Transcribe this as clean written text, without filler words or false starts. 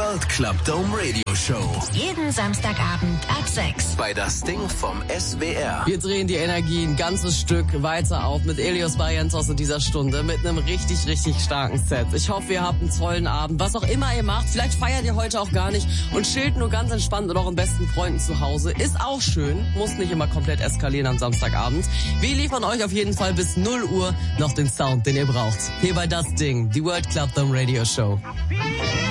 World Club Dome Radio Show. Jeden Samstagabend ab 6. Bei Das Ding vom SWR. Wir drehen die Energie ein ganzes Stück weiter auf mit Elios Barrientos in dieser Stunde mit einem richtig, richtig starken Set. Ich hoffe, ihr habt einen tollen Abend. Was auch immer ihr macht, vielleicht feiert ihr heute auch gar nicht und chillt nur ganz entspannt mit euren besten Freunden zu Hause. Ist auch schön, muss nicht immer komplett eskalieren am Samstagabend. Wir liefern euch auf jeden Fall bis 0 Uhr noch den Sound, den ihr braucht. Hier bei Das Ding, die World Club Dome Radio Show.